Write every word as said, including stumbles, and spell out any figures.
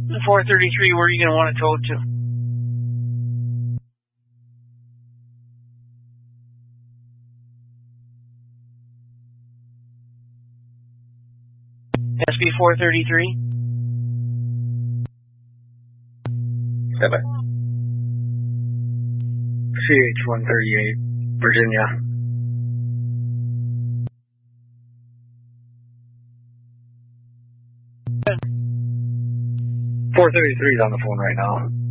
four thirty-three, where are you going to want it towed to? S B four thirty-three? Seven. C H one thirty-eight, Virginia. four thirty-three is on the phone right now.